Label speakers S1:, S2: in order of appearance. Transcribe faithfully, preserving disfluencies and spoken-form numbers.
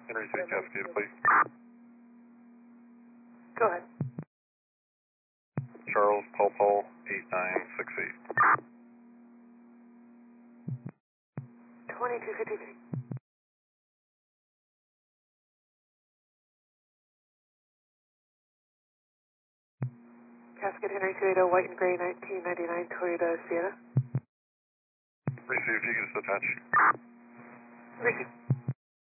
S1: Henry three Cascade, please.
S2: Go ahead.
S1: Charles Paul Paul eight nine six eight.
S2: twenty-two fifty-three. Cascade Henry two eighty, white and gray nineteen ninety-nine Toyota Sienna.
S1: Received, you can just attach.
S2: Received.